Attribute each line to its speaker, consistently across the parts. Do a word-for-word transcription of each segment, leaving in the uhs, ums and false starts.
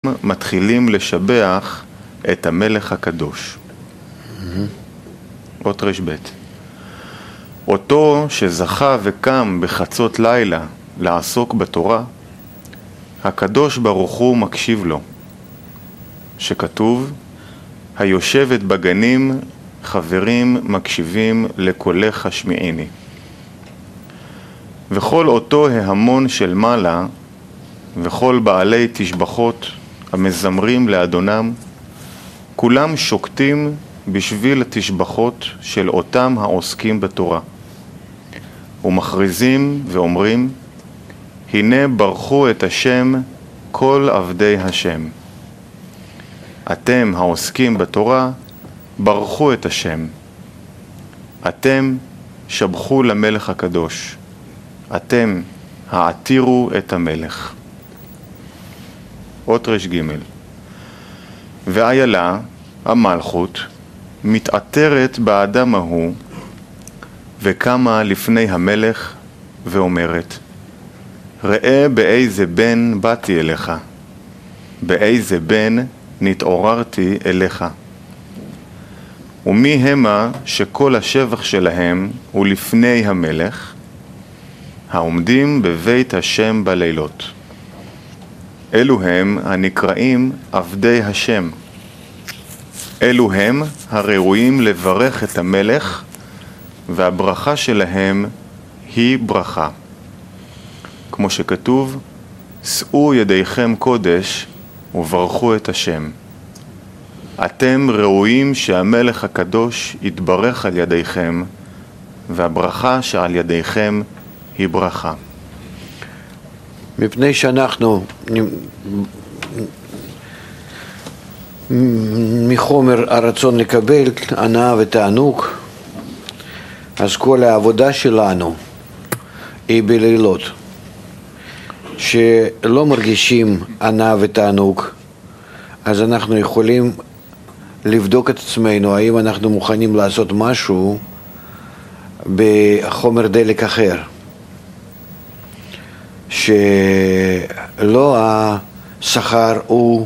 Speaker 1: מתחילים לשבח את המלך הקדוש. אות רשבט. אותו שזכה וקם בחצות לילה לעסוק בתורה, הקדוש ברוך הוא מקשיב לו. שכתוב, היושבת בגנים חברים מקשיבים לקולך השמיעיני. וכל אותו ההמון של מעלה, וכל בעלי תשבחות המזמרים לאדונם, כולם שוקטים בשביל התשבחות של אותם העוסקים בתורה. ומכריזים ואומרים, הנה ברכו את השם כל עבדי השם. אתם העוסקים בתורה, ברכו את השם. אתם שבחו למלך הקדוש. אתם העתירו את המלך. אות רש ג'. ואיילה, המלכות, מתעטרת באדם ההוא, וקמה לפני המלך ואומרת, ראה באיזה בן באתי אליך, באיזה בן נתעוררתי אליך. ומי המה שכל השבח שלהם הוא לפני המלך, העומדים בבית השם בלילות. אלו הם הנקראים עבדי השם. אלו הם הראויים לברך את המלך, והברכה שלהם היא ברכה. כמו שכתוב, שאו ידיכם קודש וברכו את השם. אתם ראויים שהמלך הקדוש יתברך על ידיכם, והברכה שעל ידיכם היא ברכה.
Speaker 2: מפני שאנחנו מחומר הרצון לקבל הנאה ותענוג, אז כל העבודה שלנו היא בלילות, שלא מרגישים הנאה ותענוג, אז אנחנו יכולים לבדוק את עצמנו, האם אנחנו מוכנים לעשות משהו בחומר דלק אחר, שלא השכר הוא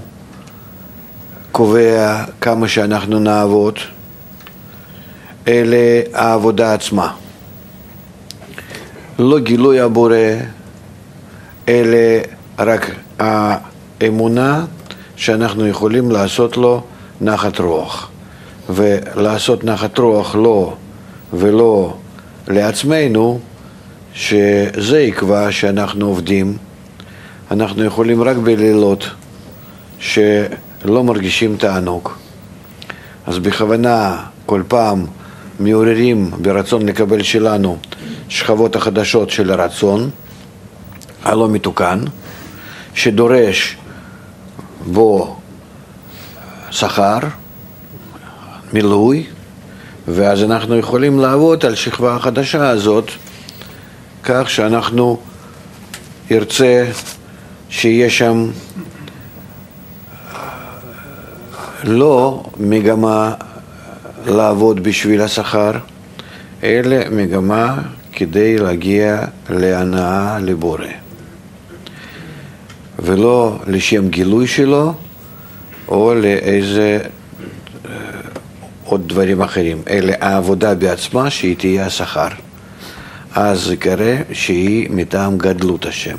Speaker 2: קובע כמה שאנחנו נעבוד, אלא העבודה עצמה. לא גילוי הבורא, אלא רק האמונה שאנחנו יכולים לעשות לו נחת רוח. ולעשות נחת רוח לא ולא לעצמנו, שזה יקבע שאנחנו עובדים. אנחנו יכולים רק בלילות שלא מרגישים תענוג. אז בכוונה כל פעם מעוררים ברצון לקבל שלנו שכבות החדשות של הרצון הלא מתוקן, שדורש בו שכר, מילוי, ואז אנחנו יכולים לעבוד על שכבה החדשה הזאת, כך שאנחנו ירצה שיהיה שם לא מגמה לעבוד בשביל השכר, אלא מגמה כדי להגיע להנאה לבורא. ולא לשם גילוי שלו, או לאיזה עוד דברים אחרים, אלא העבודה בעצמה שהיא תהיה השכר. אז זה קרה שהיא מטעם גדלות השם.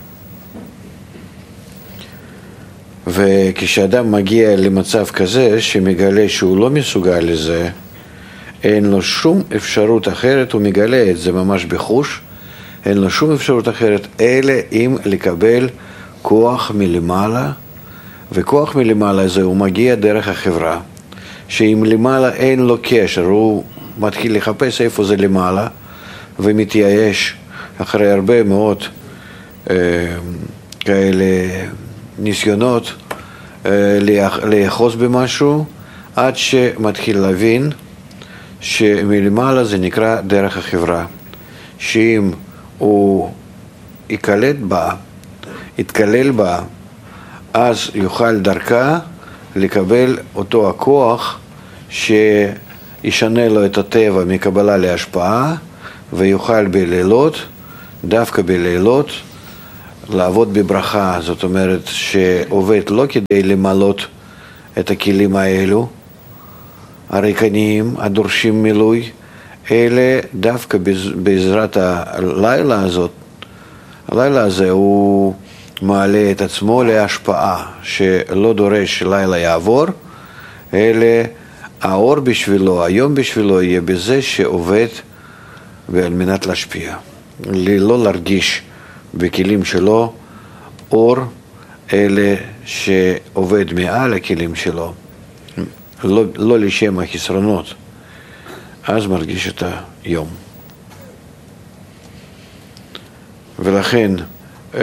Speaker 2: וכשאדם מגיע למצב כזה שמגלה שהוא לא מסוגל לזה, אין לו שום אפשרות אחרת, הוא מגלה את זה ממש בחוש, אין לו שום אפשרות אחרת, אלא אם לקבל כוח מלמעלה, וכוח מלמעלה הזה הוא מגיע דרך החברה, שאם למעלה אין לו קשר, הוא מתחיל לחפש איפה זה למעלה, ומתייאש אחרי הרבה מאוד אה, כאלה ניסיונות אה, לאחוז במשהו, עד שמתחיל להבין שמלמעלה זה נקרא דרך החברה, שאם הוא יקלט בה, יתקלל בה, אז יוכל דרכה לקבל אותו הכוח שישנה לו את הטבע מקבלה להשפעה, ויוכל בלילות, דווקא בלילות, לעבוד בברכה, זאת אומרת שעובד לא כדי למלות את הכלים האלו, הריקניים, הדורשים מילוי, אלא דווקא בעזרת הלילה הזאת, הלילה הזה הוא מעלה את עצמו להשפעה שלא דורש שלילה יעבור, אלא האור בשבילו, היום בשבילו יהיה בזה שעובד ועל מנת להשפיע. לא להרגיש בכלים שלו אור, אלא שעובד מעל הכלים שלו, לא, לא לשם החסרונות, אז מרגיש את היום. ולכן אה,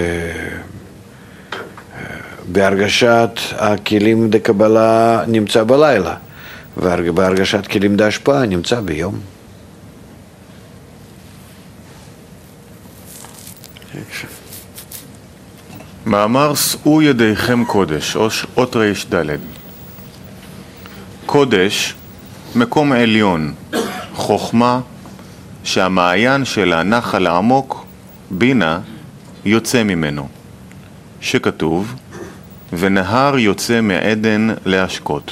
Speaker 2: בהרגשת הכלים דקבלה נמצא בלילה, ובהרגשת כלים דהשפעה נמצא ביום.
Speaker 1: מאמר שאו ידיכם קודש, אות ריש ד'. קודש, מקום עליון, חוכמה, שהמעיין של הנחל העמוק, בינה, יוצא ממנו. שכתוב, ונהר יוצא מעדן להשקות.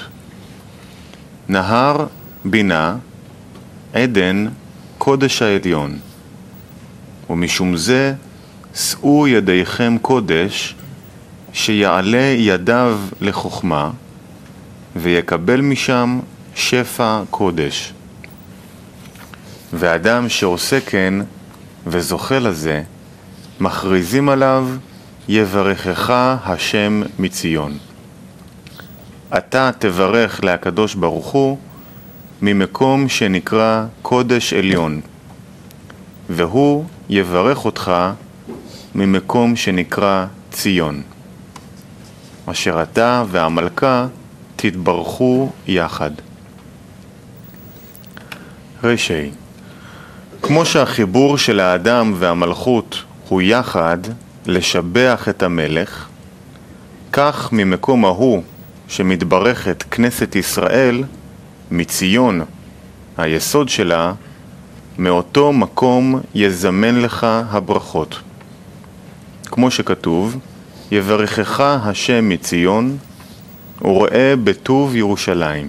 Speaker 1: נהר, בינה, עדן, קודש העליון. ומשום זה, שאו ידיכם קודש, שיעלה ידיו לחוכמה, ויקבל משם שפע קודש. ואדם שעושה כן וזוכה לזה, מכריזים עליו, יברכך השם מציון. אתה תברך להקדוש ברוך הוא ממקום שנקרא קודש עליון, והוא יברך אותך ממקום שנקרא ציון, אשר אתה והמלכה תתברכו יחד. רש"י, כמו שהחיבור של האדם והמלכות הוא יחד לשבח את המלך, כך ממקום ההוא שמתברכת כנסת ישראל, מציון, היסוד שלה, מאותו מקום יזמן לך הברכות. כמו שכתוב, יברכך השם מציון, וראה בטוב ירושלים.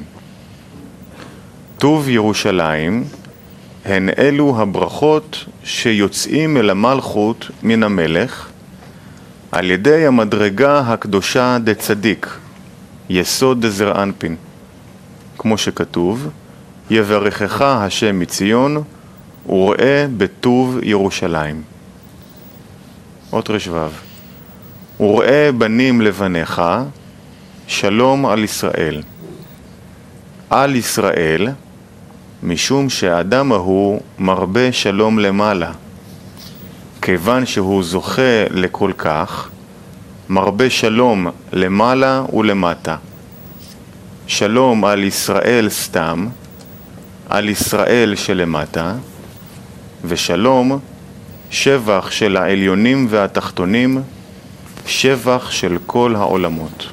Speaker 1: טוב ירושלים הן אלו הברכות שיוצאים אל המלכות מן המלך, על ידי המדרגה הקדושה דצדיק, יסוד דזר אנפין. כמו שכתוב, יברכך השם מציון, וראה בטוב ירושלים. אות רשבב. וראה בנים לבניך, שלום על ישראל. על ישראל, משום שהאדם ההוא מרבה שלום למעלה. כיוון שהוא זוכה לכל כך, מרבה שלום למעלה ולמטה. שלום על ישראל סתם, על ישראל שלמטה, ושלום, שבח של העליונים והתחתונים, שבח של כל העולמות.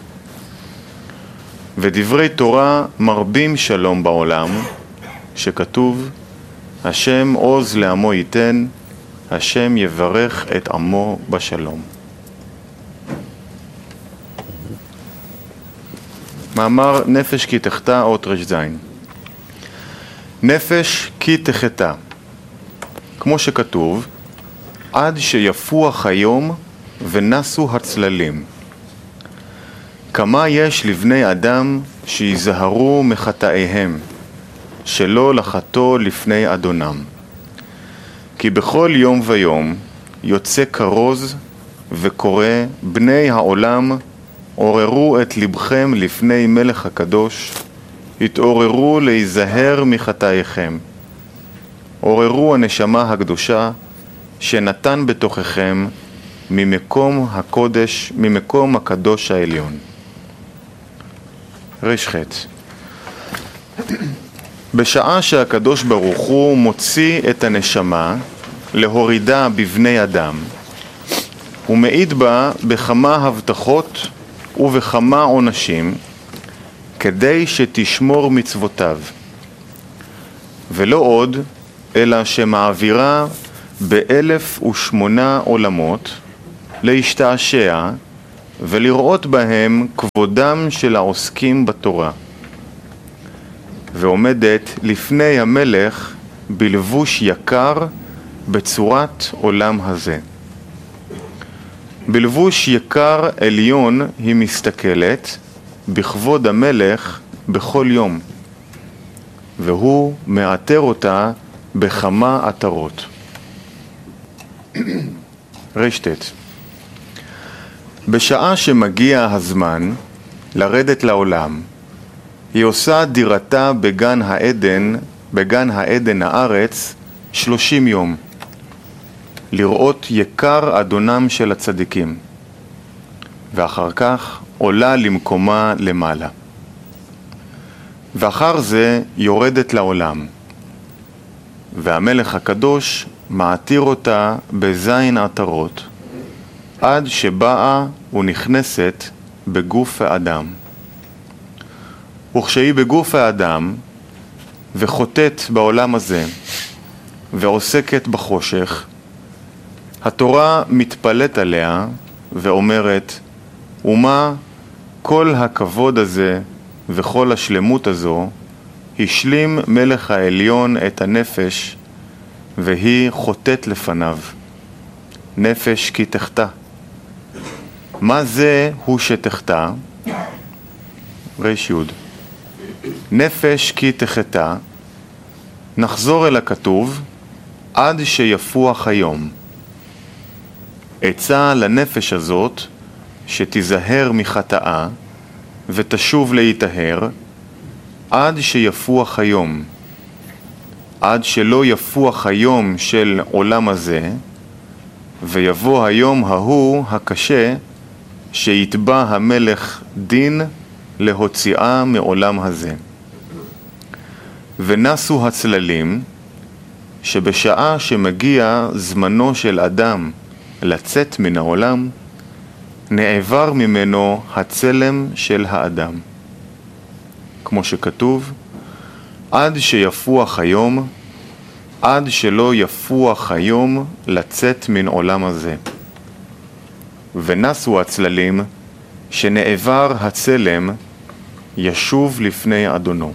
Speaker 1: ודברי תורה מרבים שלום בעולם, שכתוב, השם עוז לעמו ייתן, השם יברך את עמו בשלום. מאמר נפש כי תחתה אות רז. נפש כי תחתה, כמו שכתוב, עד שיפוח היום ונסו הצללים. כמה יש לבני אדם שיזהרו מחטאיהם, שלא לחטוא לפני אדונם. כי בכל יום ויום יוצא כרוז וקורא בני העולם, עוררו את לבכם לפני מלך הקדוש, התעוררו להיזהר מחטאיכם. עוררו הנשמה הקדושה שנתן בתוככם ממקום הקודש, ממקום הקדוש העליון. רשחת. בשעה שהקדוש ברוך הוא מוציא את הנשמה להורידה בבני אדם, הוא מעיד בה בכמה הבטחות ובכמה עונשים, כדי שתשמור מצוותיו. ולא עוד, אלא שמעבירה באלף ושמונה עולמות, להשתעשע ולראות בהם כבודם של העוסקים בתורה, ועומדת לפני המלך בלבוש יקר בצורת עולם הזה. בלבוש יקר עליון היא מסתכלת בכבוד המלך בכל יום, והוא מאתר אותה בכמה עטרות. רשתת. בשעה שמגיע הזמן לרדת לעולם, היא עושה דירתה בגן העדן, בגן העדן הארץ, שלושים יום, לראות יקר אדונם של הצדיקים, ואחר כך עולה למקומה למעלה. ואחר זה יורדת לעולם, והמלך הקדוש מעתיר אותה בזין עטרות, עד שבאה ונכנסת בגוף האדם. וכשהיא בגוף האדם וחוטאת בעולם הזה ועוסקת בחושך, התורה מתפלאת עליה ואומרת, ומה כל הכבוד הזה וכל השלמות הזו השלים מלך העליון את הנפש, והיא חוטאת לפניו. נפש כי תחטא. מה זה הוא שתחטא? רש יוד. נפש כי תחטא, נחזור אל הכתוב, עד שיפוח היום. עצה לנפש הזאת שתיזהר מחטאה ותשוב להיטהר, עד שיפוח היום. עד שלא יפוח היום של עולם הזה, ויבוא היום ההוא הקשה, שיתבע המלך דין להוציאה מעולם הזה. ונסו הצללים, שבשעה שמגיע זמנו של אדם לצאת מן העולם, נעבר ממנו הצלם של האדם. כמו שכתוב, עד שיפוח היום, עד שלא יפוח היום לצאת מן עולם הזה. ונסו הצללים, שנעבר הצלם, ישוב לפני אדונו.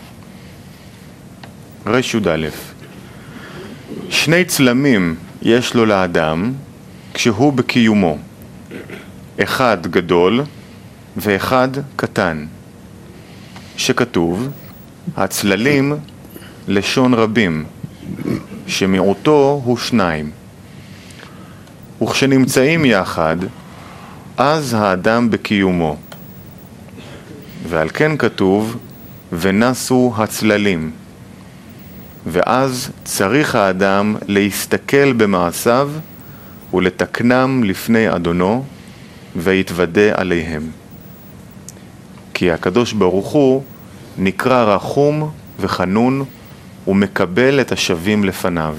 Speaker 1: רש יוד א'. שני צלמים יש לו לאדם כשהוא בקיומו, אחד גדול ואחד קטן, שכתוב, הצללים לשון רבים, שמיעוטו הוא שניים. וכשנמצאים יחד, אז האדם בקיומו. ועל כן כתוב, ונסו הצללים. ואז צריך האדם להסתכל במעשיו ולתקנם לפני אדונו, ויתוודה עליהם. כי הקדוש ברוך הוא נקרא רחום וחנון, ומקבל את השווים לפניו.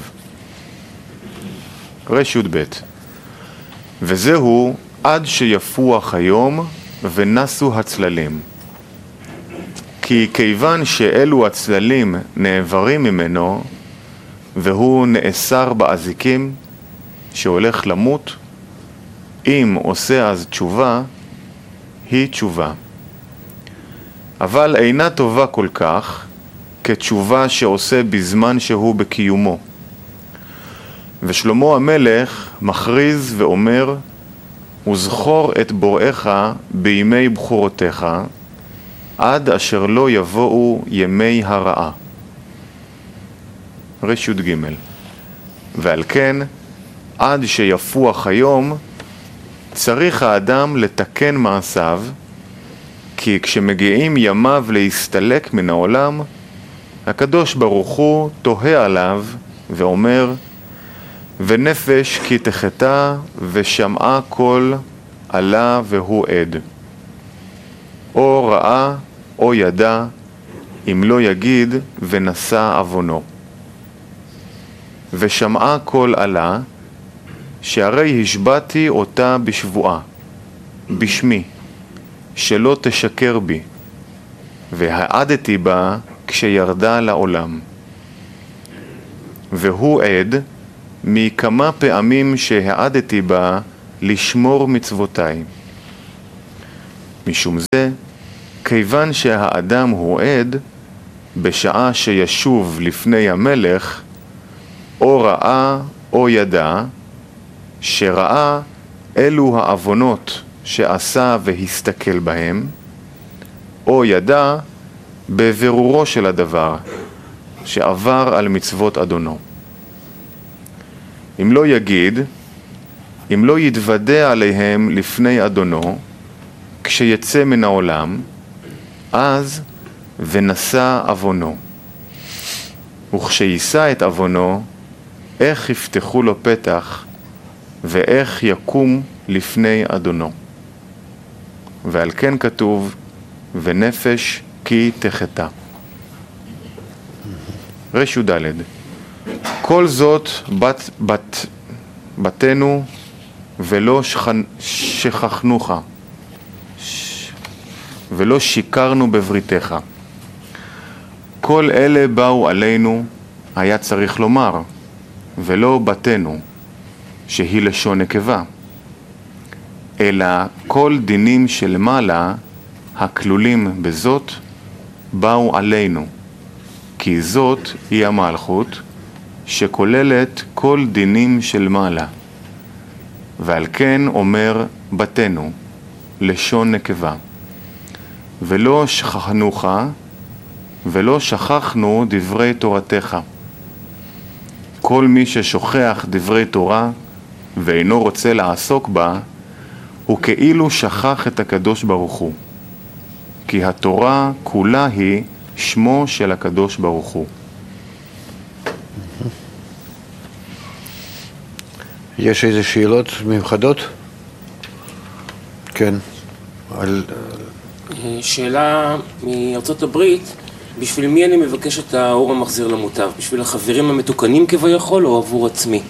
Speaker 1: רש יוד ב'. וזהו עד שיפוח היום ונסו הצללים. כי כיוון שאלו הצללים נעברים ממנו, והוא נאסר באזיקים שהולך למות, אם עושה אז תשובה, היא תשובה. אבל אינה טובה כל כך, כתשובה שעושה בזמן שהוא בקיומו. ושלמה המלך מכריז ואומר, וזכור את בוראיך בימי בחורותיך, עד אשר לא יבואו ימי הרעה. רש יוד ג'. ועל כן, עד שיפוח היום, צריך האדם לתקן מעשיו, כי כשמגיעים ימיו להסתלק מן העולם, הקדוש ברוך הוא תוהה עליו ואומר, ונפש כי תחטא ושמעה קול עלה והוא עד. או ראה או ידע, אם לא יגיד ונשא עוונו. ושמעה קול עלה, שהרי השבעתי אותה בשבועה, בשמי, שלא תשקר בי, והעדתי בה כשירדה לעולם. והוא עד מכמה פעמים שהעדתי בה לשמור מצוותיי. משום זה, כיוון שהאדם הוא עד, בשעה שישוב לפני המלך, או ראה או ידע, שראה אלו העוונות שעשה והסתכל בהם, או ידע בבירורו של הדבר שעבר על מצוות אדונו. אם לא יגיד, אם לא יתוודע עליהם לפני אדונו, כשיצא מן העולם, אז ונשא עוונו. וכשישא את עוונו, איך יפתחו לו פתח, ואיך יקום לפני אדונו. ועל כן כתוב, ונפש כי תחתה. רש י"ד. כל זאת בת, בת, בתנו ולא שכנ... שכחנוך, ש... ולא שיקרנו בבריתך. כל אלה באו עלינו, היה צריך לומר, ולא בתנו, שהיא לשון נקבה, אלא כל דינים של מעלה, הכלולים בזאת, באו עלינו, כי זאת היא המלכות, שכוללת כל דינים של מעלה. ועל כן אומר בתנו, לשון נקבה, ולא שכחנוך, ולא שכחנו דברי תורתך. כל מי ששוכח דברי תורה ואינו רוצה לעסוק בה, הוא כאילו שכח את הקדוש ברוך הוא. כי התורה כולה היא שמו של הקדוש ברוך הוא.
Speaker 2: יש איזה שאלות מיוחדות? כן. על...
Speaker 3: שאלה מארצות הברית, בשביל מי אני מבקש את האור המחזיר למוטב? בשביל החברים המתוקנים כביכול או עבור עצמי?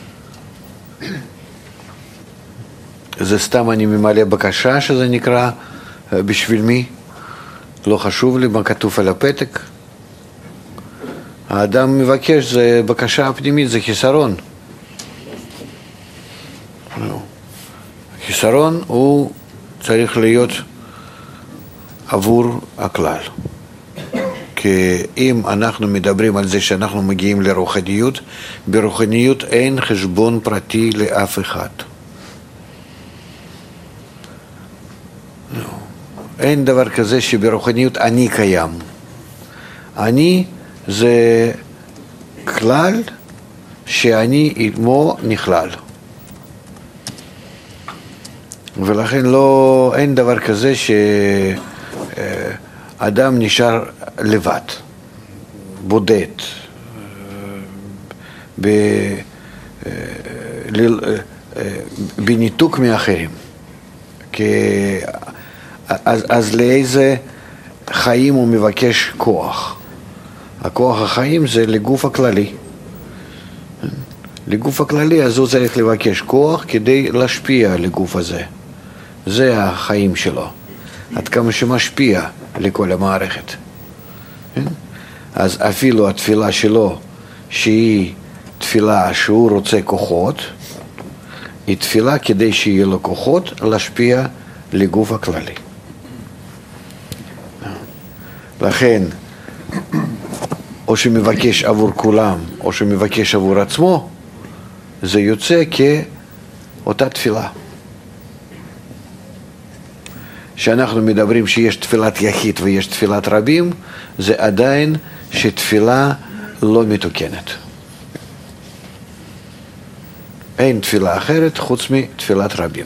Speaker 2: זה סתם אני ממלא בקשה שזה נקרא בשביל מי? לא חשוב לי מה כתוב על הפתק. האדם מבקש, זה בקשה פנימית, זה חיסרון. חיסרון הוא צריך להיות עבור הכלל. כי אם אנחנו מדברים על זה שאנחנו מגיעים לרוחניות, ברוחניות אין חשבון פרטי לאף אחד. אין דבר כזה שברוחניות אני קיים. אני זה כלל שאני עמו נכלל. ולכן לא, אין דבר כזה שאדם נשאר לבד, בודד, בניתוק מאחרים. כי אז, אז לאיזה חיים הוא מבקש כוח? הכוח החיים זה לגוף הכללי. לגוף הכללי, אז הוא צריך לבקש כוח כדי להשפיע על הגוף הזה. זה החיים שלו. עד כמה שמשפיע לכל המערכת. אז אפילו התפילה שלו, שהיא תפילה שהוא רוצה כוחות, היא תפילה כדי שיהיה לו כוחות להשפיע לגוף הכללי. לכן, או שמבקש עבור כולם, או שמבקש עבור עצמו, זה יוצא כאותה תפילה. שאנחנו מדברים שיש תפילת יחיד ויש תפילת רבים, זה עדיין שתפילה לא מתוקנת. אין תפילה אחרת חוץ מתפילת רבים.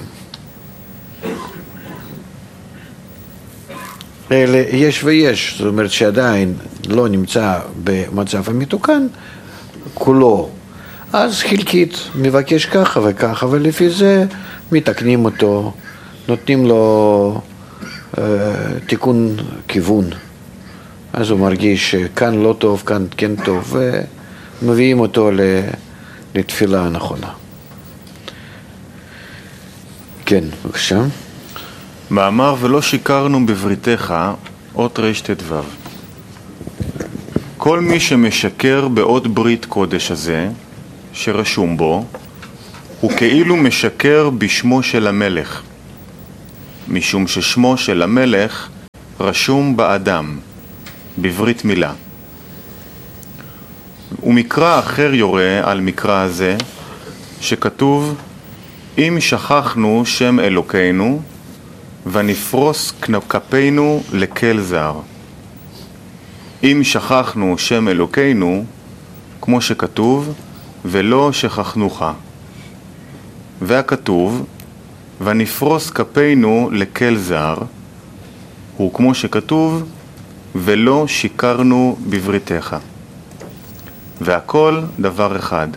Speaker 2: אלה יש ויש, זאת אומרת שעדיין לא נמצא במצב המתוקן, כולו. אז חלקית מבקש ככה וככה, ולפי זה מתקנים אותו, נותנים לו אה, תיקון כיוון. אז הוא מרגיש שכאן לא טוב, כאן כן טוב, ומביאים אותו לתפילה הנכונה. כן, בבקשה.
Speaker 1: מאמר ולא שיקרנו בבריתך, אות רש תתו. כל מי שמשקר באות ברית קודש הזה, שרשום בו, הוא כאילו משקר בשמו של המלך, משום ששמו של המלך רשום באדם, בברית מילה. ומקרא אחר יורה על מקרא הזה, שכתוב, אם שכחנו שם אלוקינו, ונפרוס כפינו לקל זר. אם שכחנו שם אלוקינו, כמו שכתוב, ולא שכחנוך. והכתוב, ונפרוס כפינו לקל זר, הוא כמו שכתוב, ולא שיקרנו בבריתך. והכל דבר אחד.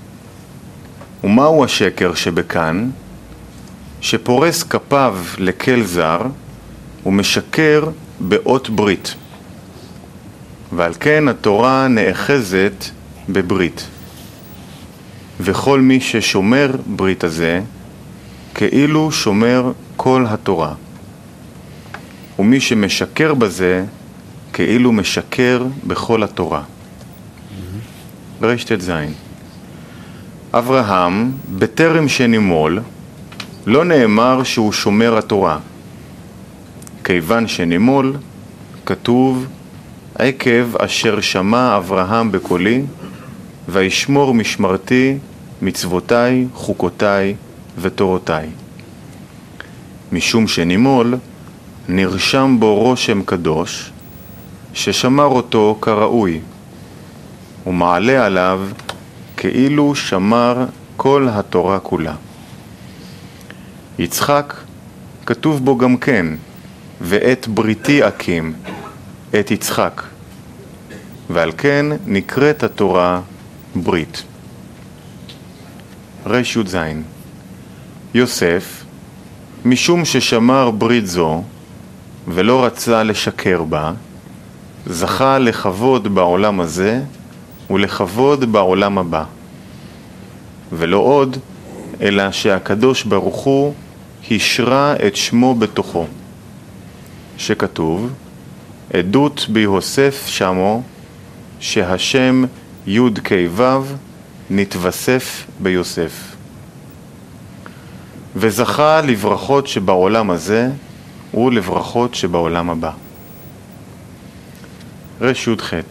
Speaker 1: ומהו השקר שבכאן? שפורס כפיו לקל זר ומשקר באות ברית. ועל כן התורה נאחזת בברית. וכל מי ששומר ברית הזה, כאילו שומר כל התורה. ומי שמשקר בזה, כאילו משקר בכל התורה. רשת זין. אברהם, בטרם שנימול, לא נאמר שהוא שומר התורה. כיוון שנימול, כתוב, עקב אשר שמע אברהם בקולי, וישמור משמרתי, מצוותיי, חוקותיי ותורותיי. משום שנימול, נרשם בו רושם קדוש, ששמר אותו כראוי, ומעלה עליו כאילו שמר כל התורה כולה. יצחק, כתוב בו גם כן, ואת בריתי אקים, את יצחק, ועל כן נקראת התורה ברית. רשת זין. יוסף, משום ששמר ברית זו, ולא רצה לשקר בה, זכה לכבוד בעולם הזה, ולכבוד בעולם הבא. ולא עוד, אלא שהקדוש ברוך הוא השרה את שמו בתוכו. שכתוב, עדות ביוסף שמו, שהשם י' כ' ו' נתווסף ביוסף. וזכה לברכות שבעולם הזה ולברכות שבעולם הבא. רשת ח'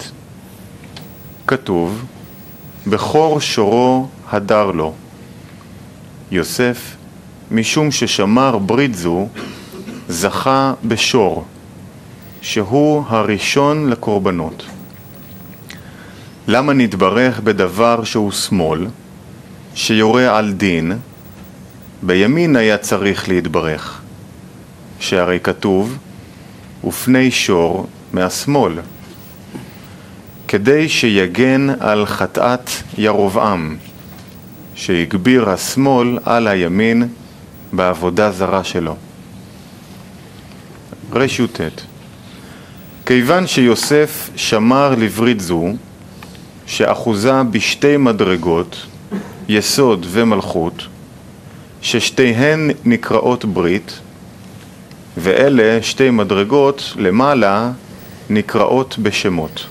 Speaker 1: כתוב, בכור שורו הדר לו. יוסף, משום ששמר ברית זו, זכה בשור, שהוא הראשון לקורבנות. למה נתברך בדבר שהוא שמאל, שיורה על דין? בימין היה צריך להתברך, שהרי כתוב, ופני שור מהשמאל, כדי שיגן על חטאת ירובעם, שהגביר השמאל על הימין בעבודה זרה שלו. רשת ט' כיוון שיוסף שמר לברית זו, שאחוזה בשתי מדרגות, יסוד ומלכות, ששתיהן נקראות ברית, ואלה שתי מדרגות למעלה נקראות בשמות.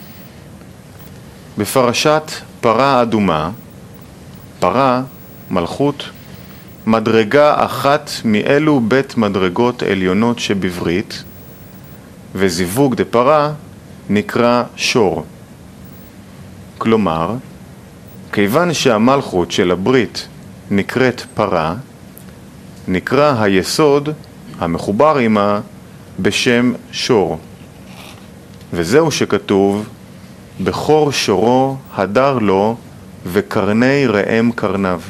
Speaker 1: בפרשת פרה אדומה, פרה, מלכות, מדרגה אחת מאלו בית מדרגות עליונות שבברית, וזיווג דפרה נקרא שור. כלומר, כיוון שהמלכות של הברית נקראת פרה, נקרא היסוד המחובר עמה בשם שור. וזהו שכתוב, בכור שורו הדר לו וקרני ראם קרניו.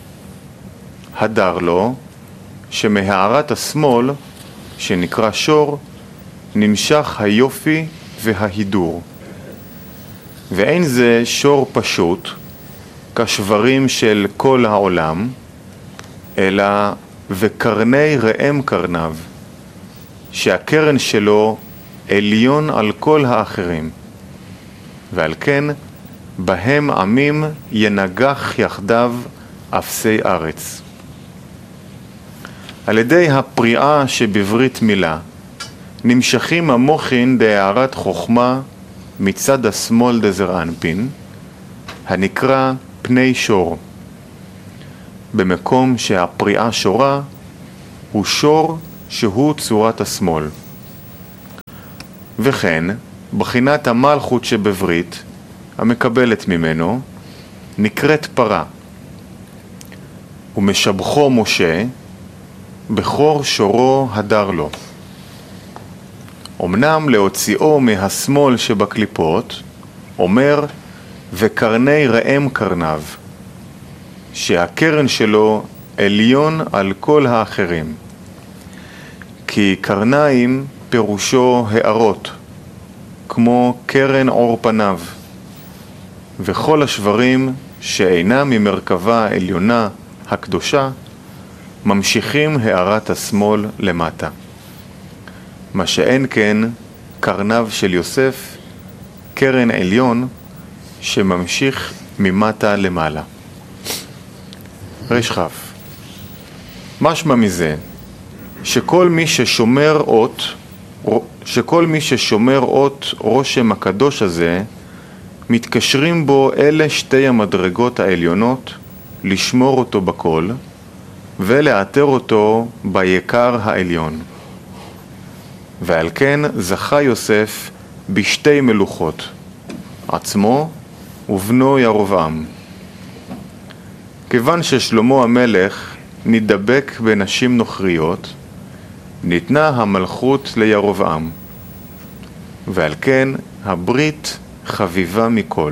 Speaker 1: הדר לו, שמהערת השמאל, שנקרא שור, נמשך היופי וההידור. ואין זה שור פשוט, כשברים של כל העולם, אלא וקרני ראם קרניו, שהקרן שלו עליון על כל האחרים. ועל כן, בהם עמים ינגח יחדיו אפסי ארץ. על ידי הפריאה שבברית מילה, נמשכים המוחין דהערת חוכמה מצד השמאל דזר אנפין, הנקרא פני שור. במקום שהפריאה שורה, הוא שור שהוא צורת השמאל. וכן, בחינת המלכות שבברית, המקבלת ממנו, נקראת פרה. ומשבחו משה, בכור שורו הדר לו. אמנם להוציאו מהשמאל שבקליפות, אומר, וקרני ראם קרניו, שהקרן שלו עליון על כל האחרים. כי קרניים פירושו הערות, כמו קרן עור פניו, וכל השברים שאינם ממרכבה העליונה הקדושה, ממשיכים הערת השמאל למטה. מה שאין כן קרניו של יוסף, קרן עליון שממשיך ממטה למעלה. רשכף, משמע מזה שכל מי ששומר אות, שכל מי ששומר אות רושם הקדוש הזה, מתקשרים בו אלה שתי המדרגות העליונות לשמור אותו בכל ולאתר אותו ביקר העליון. ועל כן זכה יוסף בשתי מלוכות, עצמו ובנו ירבעם. כיוון ששלמה המלך נדבק בנשים נוכריות, ניתנה המלכות לירבעם, ועל כן הברית חביבה מכל.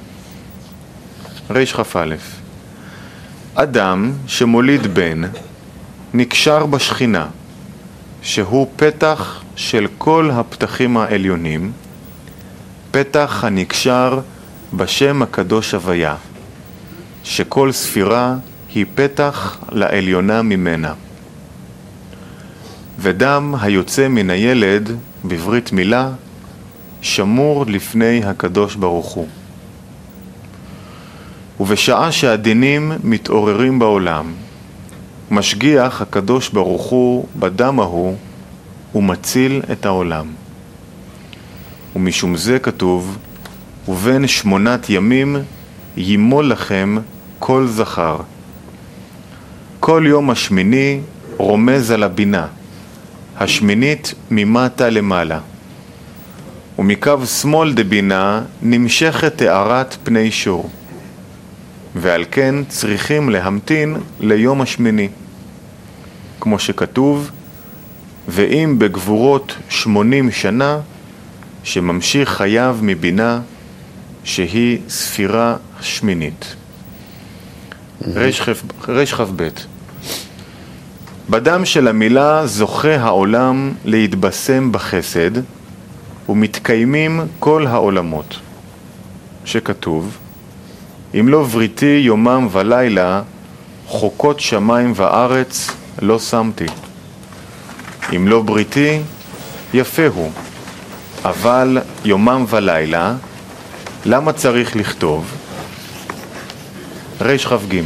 Speaker 1: רשכ"א, אדם שמוליד בן נקשר בשכינה, שהוא פתח של כל הפתחים העליונים, פתח הנקשר בשם הקדוש הוויה, שכל ספירה היא פתח לעליונה ממנה. ודם היוצא מן הילד בברית מילה שמור לפני הקדוש ברוך הוא. ובשעה שהדינים מתעוררים בעולם, משגיח הקדוש ברוך הוא בדם ההוא ומציל את העולם. ומשום זה כתוב, ובין שמונת ימים ימול לכם כל זכר. כל יום השמיני רומז על הבינה, השמינית ממטה למעלה. ומקו שמאל דבינה נמשכת תארת פני שור. ועל כן צריכים להמתין ליום השמיני. כמו שכתוב, ואם בגבורות שמונים שנה, שממשיך חייו מבינה, שהיא ספירה שמינית. רשכ"ב, בדם של המילה זוכה העולם להתבשם בחסד, ומתקיימים כל העולמות. שכתוב, אם לא בריתי יומם ולילה, חוקות שמיים וארץ לא שמתי. אם לא בריתי, יפה הוא. אבל יומם ולילה, למה צריך לכתוב? רשכ"ג,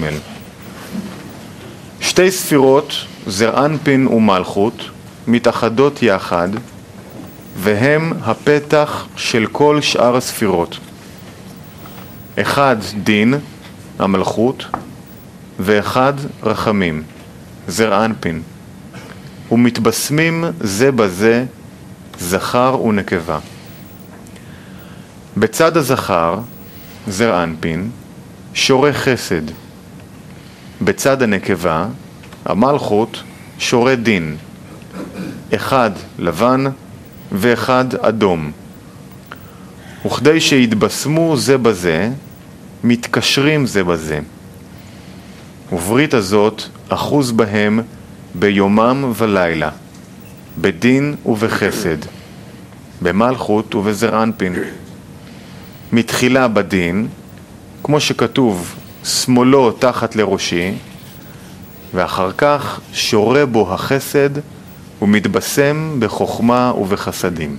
Speaker 1: שתי ספירות, זרענפין ומלכות, מתאחדות יחד, והם הפתח של כל שאר הספירות. אחד דין, המלכות, ואחד רחמים, זרענפין, ומתבשמים זה בזה, זכר ונקבה. בצד הזכר, זרענפין, שורה חסד. בצד הנקבה, המלכות, שורה דין. אחד לבן ואחד אדום. וכדי שיתבשמו זה בזה, מתקשרים זה בזה. וברית הזאת אחוז בהם ביומם ולילה, בדין ובחסד, במלכות ובזרענפין. מתחילה בדין, כמו שכתוב, שמאלו תחת לראשי, ואחר כך שורה בו החסד ומתבשם בחוכמה ובחסדים.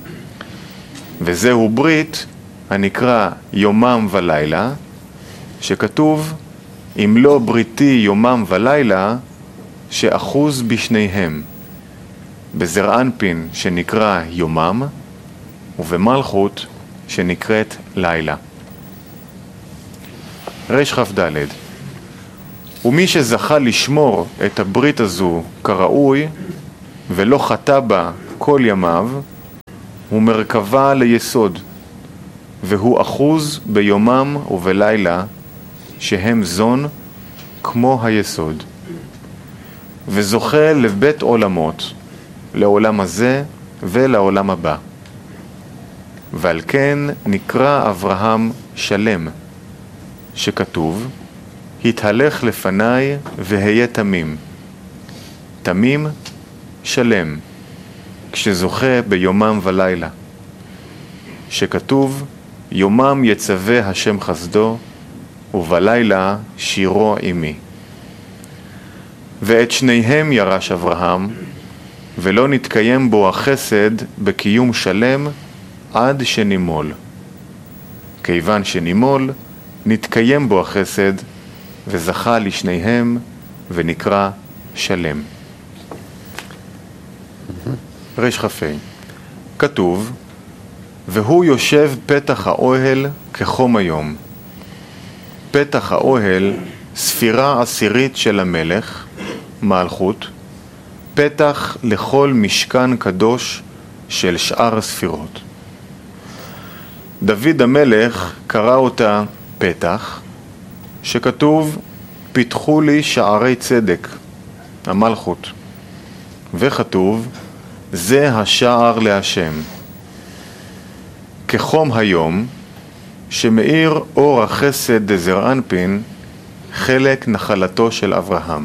Speaker 1: וזהו ברית הנקרא יומם ולילה, שכתוב, אם לא בריתי יומם ולילה, שאחוז בשניהם, בזרענפין שנקרא יומם, ובמלכות שנקראת לילה. רשכ"ד, ומי שזכה לשמור את הברית הזו כראוי ולא חטא בה כל ימיו, הוא מרכבה ליסוד, והוא אחוז ביומם ובלילה שהם זון כמו היסוד, וזוכה לבית עולמות, לעולם הזה ולעולם הבא. ועל כן נקרא אברהם שלם, שכתוב, התהלך לפניי והיה תמים. תמים שלם, כשזוכה ביומם ולילה. שכתוב, יומם יצווה השם חסדו, ובלילה שירו עמי. ואת שניהם ירש אברהם, ולא נתקיים בו החסד בקיום שלם עד שנימול. כיוון שנימול, נתקיים בו החסד, וזכה לשניהם, ונקרא שלם. רש חפי. כתוב, והוא יושב פתח האוהל כחום היום. פתח האוהל, ספירה עשירית של המלך, מלכות, פתח לכל משכן קדוש של שאר הספירות. דוד המלך קרא אותה פתח, שכתוב, פיתחו לי שערי צדק, המלכות. וכתוב, זה השער להשם. כחום היום, שמאיר אור החסד דזר אנפין, חלק נחלתו של אברהם.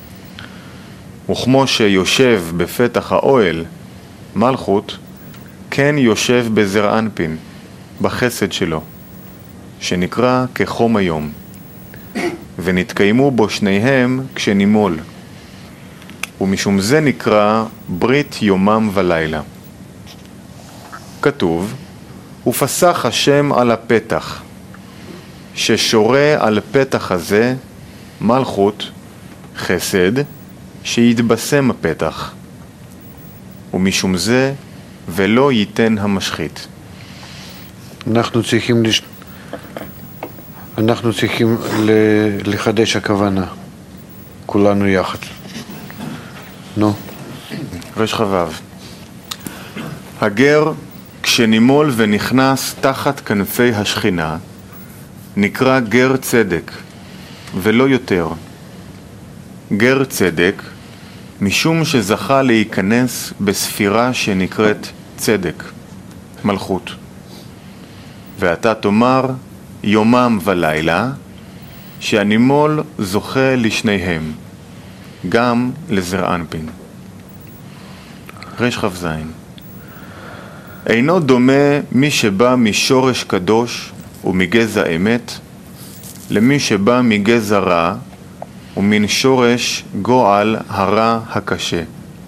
Speaker 1: וכמו שיושב בפתח האוהל, מלכות, כן יושב בזר אנפין, בחסד שלו, שנקרא כחום היום, ונתקיימו בו שניהם כשנימול, ומשום זה נקרא ברית יומם ולילה. כתוב, ופסח השם על הפתח, ששורה על פתח הזה מלכות חסד, שיתבשם הפתח, ומשום זה ולא ייתן המשחית.
Speaker 2: אנחנו צריכים לש... אנחנו צריכים ל... לחדש הכוונה, כולנו יחד. נו.
Speaker 1: רש חבב. הגר כשנימול ונכנס תחת כנפי השכינה, נקרא גר צדק, ולא יותר. גר צדק, משום שזכה להיכנס בספירה שנקראת צדק, מלכות. ואתה תאמר יומם ולילה, שהנימול זוכה לשניהם, גם לזר אנפין. רש חבזין. אינו דומה מי שבא משורש קדוש ומגזע אמת, למי שבא מגזע רע ומן שורש גועל הרע הקשה.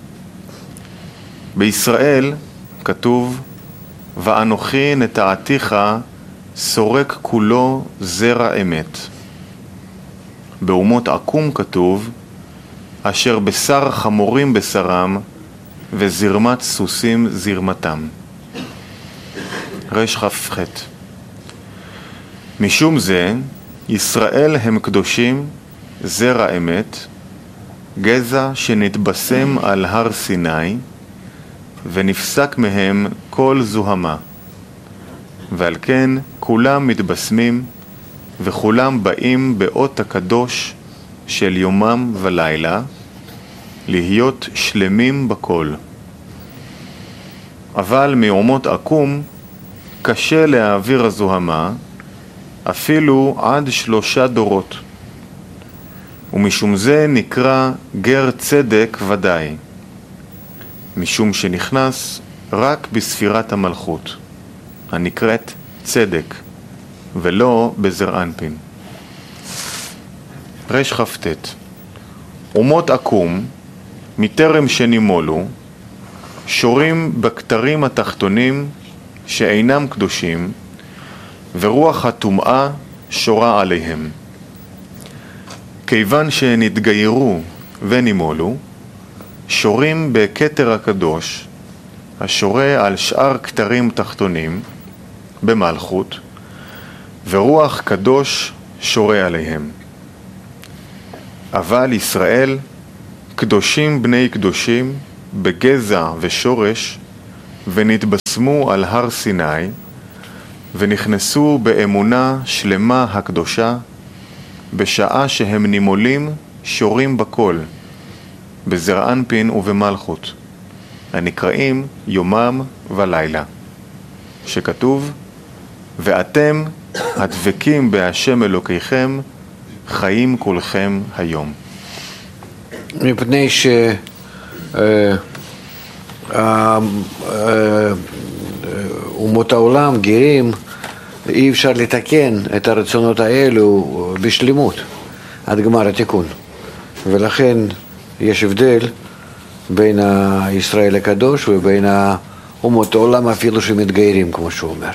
Speaker 1: בישראל כתוב, ואנוכי נטעתיך סורק כולו זרע אמת. באומות עקום כתוב, אשר בשר חמורים בשרם וזרמת סוסים זרמתם. רש חפחת. משום זה, ישראל הם קדושים, זרע אמת, גזע שנתבשם על הר סיני, ונפסק מהם כל זוהמה. ועל כן כולם מתבשמים, וכולם באים באות הקדוש של יומם ולילה, להיות שלמים בכל. אבל מאומות עקום, קשה להעביר הזוהמה, אפילו עד שלושה דורות. ומשום זה נקרא גר צדק ודאי, משום שנכנס רק בספירת המלכות, הנקראת צדק, ולא בזר אנפין. רש חפטט. אומות עקום, מטרם שנימולו, שורים בכתרים התחתונים שאינם קדושים, ורוח הטומאה שורה עליהם. כיוון שנתגיירו ונימולו, שורים בכתר הקדוש, השורה על שאר כתרים תחתונים, במלכות, ורוח קדוש שורה עליהם. אבל ישראל, קדושים בני קדושים, בגזע ושורש, ונתבשמו על הר סיני, ונכנסו באמונה שלמה הקדושה, בשעה שהם נימולים שורים בכל, בזרע אנפין ובמלכות, הנקראים יומם ולילה, שכתוב, ואתם הדבקים בהשם אלוקיכם, חיים כולכם היום.
Speaker 2: מפני ש... אומות העולם, גרים, אי אפשר לתקן את הרצונות האלו בשלמות עד גמר התיקון, ולכן יש הבדל בין ישראל הקדוש ובין אומות העולם אפילו שמתגיירים, כמו שהוא אומר,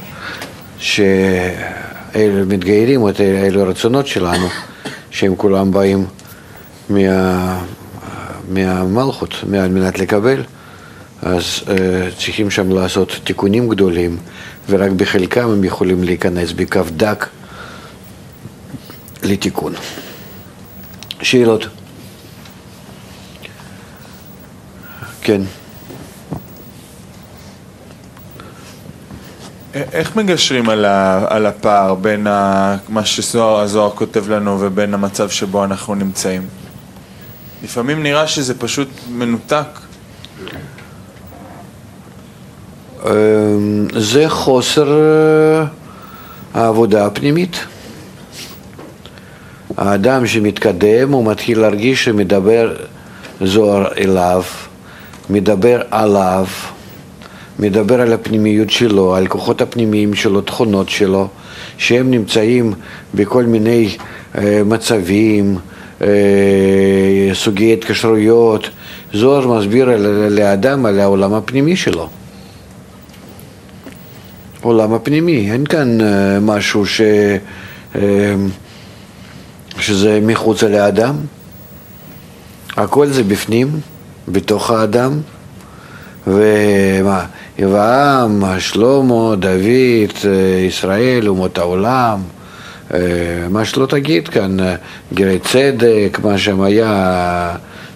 Speaker 2: שאלו מתגיירים, אלו הרצונות שלנו, שהם כולם באים מה, מהמלכות, על מנת לקבל, אז uh, צריכים שם לעשות תיקונים גדולים, ורק בחלקם הם יכולים להיכנס בקו דק לתיקון. שאלות? כן.
Speaker 4: איך מגשרים על, ה, על הפער בין ה, מה שהזוהר כותב לנו ובין המצב שבו אנחנו נמצאים? לפעמים נראה שזה פשוט מנותק.
Speaker 2: זה חוסר העבודה הפנימית. האדם שמתקדם הוא מתחיל להרגיש שמדבר זוהר אליו, מדבר עליו, מדבר על הפנימיות שלו, על כוחות הפנימיים שלו, תכונות שלו, שהם נמצאים בכל מיני מצבים, סוגי התקשרויות. זוהר מסביר לאדם על העולם הפנימי שלו. עולם הפנימי, אין כאן משהו ש... שזה מחוץ לאדם. הכל זה בפנים, בתוך האדם. ומה? אברהם, שלמה, דוד, ישראל, אומות העולם, מה שלא תגיד כאן, גרי צדק, מה שם היה,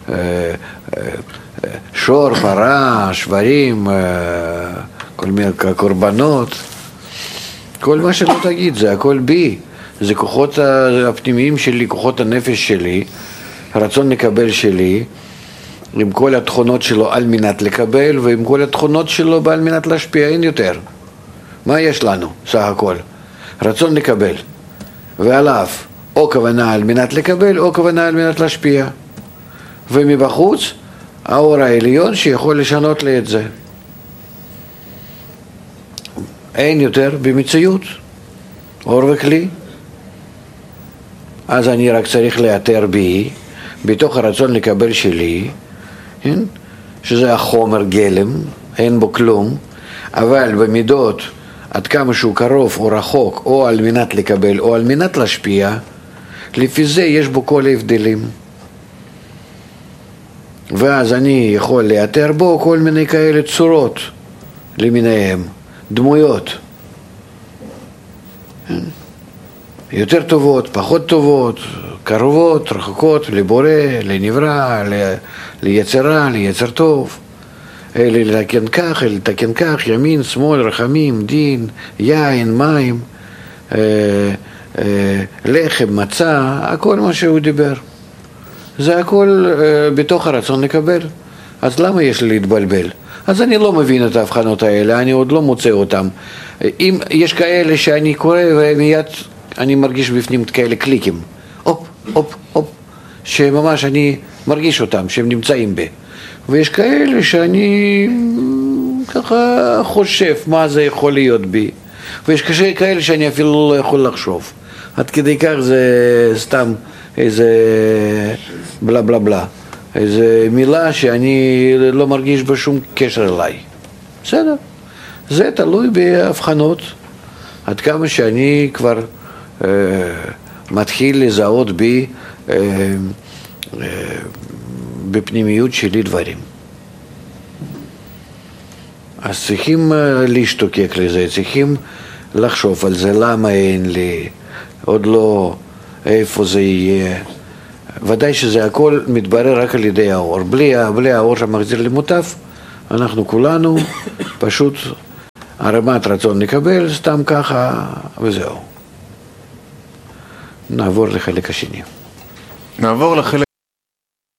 Speaker 2: שור, פרה, שברים, כל מיני קורבנות, כל מה שלא תגיד, זה הכל בי, זה כוחות הפנימיים שלי, כוחות הנפש שלי, הרצון לקבל שלי, עם כל התכונות שלו על מנת לקבל, ועם כל התכונות שלו על מנת להשפיע, אין יותר. מה יש לנו, סך הכל? רצון לקבל, ועליו, או כוונה על מנת לקבל, או כוונה על מנת להשפיע. ומבחוץ, האור העליון שיכול לשנות לי את זה. אין יותר במציאות, אור וכלי. אז אני רק צריך לאתר בי, בתוך הרצון לקבל שלי, כן? שזה החומר גלם, אין בו כלום, אבל במידות, עד כמה שהוא קרוב או רחוק, או על מנת לקבל או על מנת להשפיע, לפי זה יש בו כל ההבדלים. ואז אני יכול לאתר בו כל מיני כאלה צורות למיניהם, דמויות. יותר טובות, פחות טובות, קרובות, רחוקות, לבורא, לנברא, ליצרה, ליצר טוב. אלה לתקן כך, אלה לתקן כך, ימין, שמאל, רחמים, דין, יין, מים, אה, אה, לחם, מצה, הכל מה שהוא דיבר. זה הכל אה, בתוך הרצון לקבל. אז למה יש לי להתבלבל? אז אני לא מבין את ההבחנות האלה, אני עוד לא מוצא אותם. אם יש כאלה שאני קורא ומיד אני מרגיש בפנים כאלה קליקים, הופ, הופ, הופ, שממש אני מרגיש אותם, שהם נמצאים בי. ויש כאלה שאני ככה חושב מה זה יכול להיות בי. ויש כאלה שאני אפילו לא יכול לחשוב. עד כדי כך זה סתם איזה בלה בלה בלה. איזה מילה שאני לא מרגיש בשום קשר אליי. בסדר. זה תלוי בהבחנות. עד כמה שאני כבר אה, מתחיל לזהות בי אה, אה, בפנימיות שלי דברים. אז צריכים להשתוקק לזה, צריכים לחשוב על זה, למה אין לי, עוד לא, איפה זה יהיה, ודאי שזה הכל מתברר רק על ידי האור. בלי, בלי האור שמחזיר למוטב, אנחנו כולנו פשוט הרמת רצון נקבל, סתם ככה, וזהו. נעבור לחלק השני.
Speaker 1: נעבור לחלק